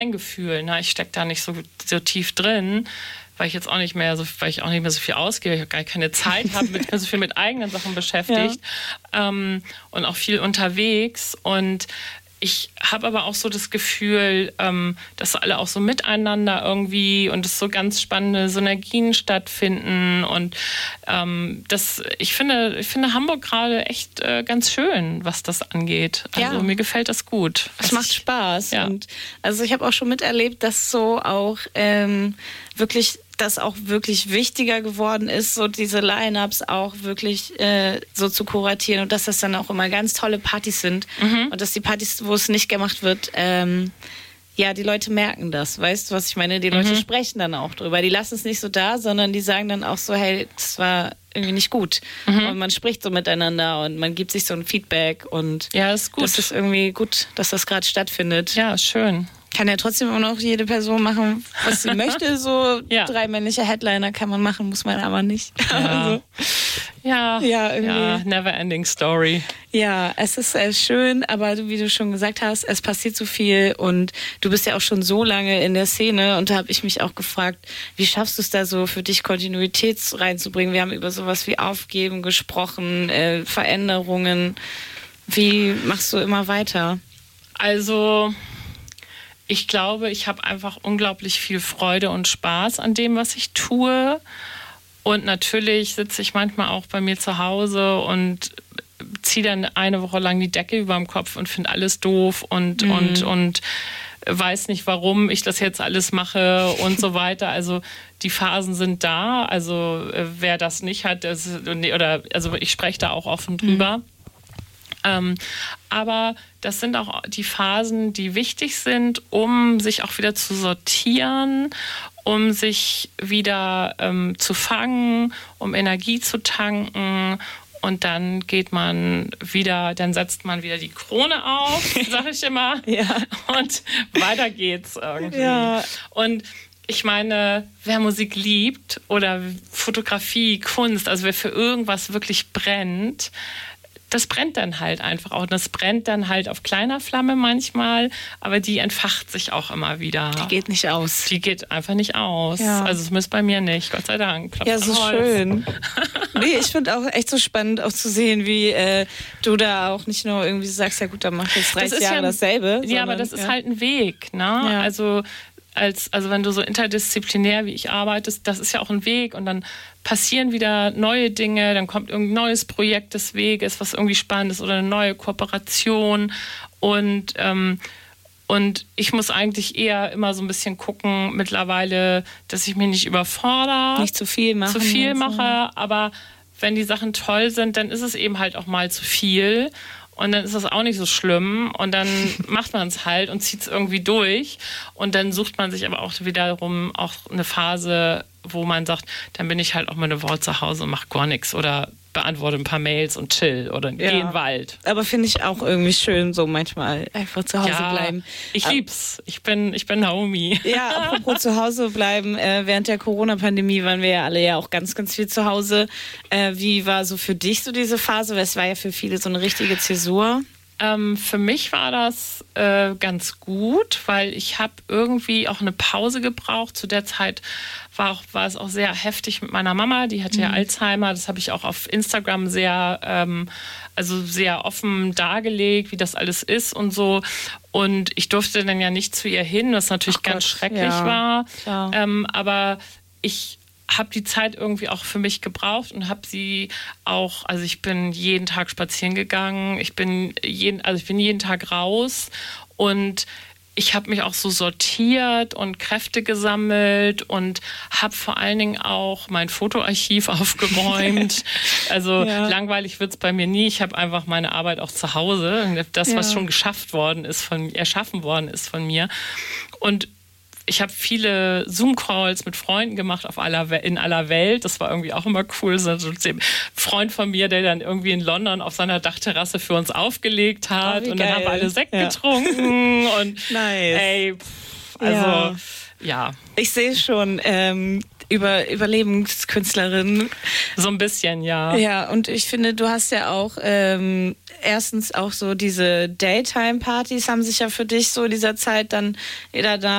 mein Gefühl. Ne? Ich stecke da nicht so tief drin, weil ich auch nicht mehr so viel ausgebe, ich auch gar keine Zeit habe, mich so viel mit eigenen Sachen beschäftigt und auch viel unterwegs. Und ich habe aber auch so das Gefühl, dass alle auch so miteinander irgendwie und es so ganz spannende Synergien stattfinden. Und ich finde Hamburg gerade echt ganz schön, was das angeht. Also mir gefällt das gut. Es macht Spaß. Ja. Und also ich habe auch schon miterlebt, dass so auch das auch wirklich wichtiger geworden ist, so diese Line-Ups auch wirklich so zu kuratieren und dass das dann auch immer ganz tolle Partys sind und dass die Partys, wo es nicht gemacht wird, die Leute merken das, weißt du, was ich meine? Die Leute sprechen dann auch drüber, die lassen es nicht so da, sondern die sagen dann auch so, hey, das war irgendwie nicht gut und man spricht so miteinander und man gibt sich so ein Feedback und das ist gut. Das ist irgendwie gut, dass das gerade stattfindet. Ja, schön. Kann ja trotzdem immer noch jede Person machen, was sie möchte. So 3 männliche Headliner kann man machen, muss man aber nicht. Ja, irgendwie. Never ending story. Ja, es ist schön, aber wie du schon gesagt hast, es passiert so viel und du bist ja auch schon so lange in der Szene und da habe ich mich auch gefragt, wie schaffst du es da so für dich Kontinuität reinzubringen? Wir haben über sowas wie Aufgeben gesprochen, Veränderungen. Wie machst du immer weiter? Also ich glaube, ich habe einfach unglaublich viel Freude und Spaß an dem, was ich tue. Und natürlich sitze ich manchmal auch bei mir zu Hause und ziehe dann eine Woche lang die Decke über dem Kopf und finde alles doof und weiß nicht, warum ich das jetzt alles mache und so weiter. Also die Phasen sind da. Also wer das nicht hat, ich spreche da auch offen drüber. Aber das sind auch die Phasen, die wichtig sind, um sich auch wieder zu sortieren, um sich wieder zu fangen, um Energie zu tanken. Und dann dann setzt man wieder die Krone auf, sag ich immer. Und weiter geht's irgendwie. Ja. Und ich meine, wer Musik liebt oder Fotografie, Kunst, also wer für irgendwas wirklich brennt, das brennt dann halt einfach auch. Und das brennt dann halt auf kleiner Flamme manchmal, aber die entfacht sich auch immer wieder. Die geht nicht aus. Die geht einfach nicht aus. Ja. Also zumindest bei mir nicht, Gott sei Dank. Ja, so schön. Nee, ich finde auch echt so spannend auch zu sehen, wie du da auch nicht nur irgendwie sagst, ja gut, dann mach ich jetzt 30 Jahre dasselbe. Ja, aber das ist halt ein Weg, ne? Ja. Also wenn du so interdisziplinär wie ich arbeitest, das ist ja auch ein Weg und dann passieren wieder neue Dinge, dann kommt irgendein neues Projekt des Weges, was irgendwie spannend ist oder eine neue Kooperation und ich muss eigentlich eher immer so ein bisschen gucken mittlerweile, dass ich mich nicht überfordere. Nicht zu viel mache. Aber wenn die Sachen toll sind, dann ist es eben halt auch mal zu viel. Und dann ist das auch nicht so schlimm und dann macht man es halt und zieht es irgendwie durch und dann sucht man sich aber auch wiederum auch eine Phase, wo man sagt, dann bin ich halt auch mal eine Woche zu Hause und mache gar nichts oder beantworte ein paar Mails und chill oder gehe in den Wald. Aber finde ich auch irgendwie schön, so manchmal einfach zu Hause bleiben. Ich lieb's. Ich bin Homie. Ja, apropos zu Hause bleiben. Während der Corona-Pandemie waren wir ja alle ja auch ganz, ganz viel zu Hause. Wie war so für dich so diese Phase? Weil es war ja für viele so eine richtige Zäsur. Für mich war das ganz gut, weil ich habe irgendwie auch eine Pause gebraucht. Zu der Zeit war es auch sehr heftig mit meiner Mama. Die hatte ja Alzheimer. Das habe ich auch auf Instagram sehr offen dargelegt, wie das alles ist und so. Und ich durfte dann ja nicht zu ihr hin, was natürlich ganz schrecklich war. Aber ich habe die Zeit irgendwie auch für mich gebraucht und habe sie auch, also ich bin jeden Tag spazieren gegangen, ich bin jeden Tag raus und ich habe mich auch so sortiert und Kräfte gesammelt und habe vor allen Dingen auch mein Fotoarchiv aufgeräumt. Also langweilig wird es bei mir nie. Ich habe einfach meine Arbeit auch zu Hause. Das, was schon erschaffen worden ist von mir. Und ich habe viele Zoom-Calls mit Freunden gemacht in aller Welt. Das war irgendwie auch immer cool. So ein Freund von mir, der dann irgendwie in London auf seiner Dachterrasse für uns aufgelegt hat. Und dann haben wir alle Sekt getrunken. Und nice. ja. Ich sehe schon, Überlebenskünstlerin. So ein bisschen, ja. Ja, und ich finde, du hast ja auch erstens auch so diese Daytime-Partys haben sich ja für dich so in dieser Zeit dann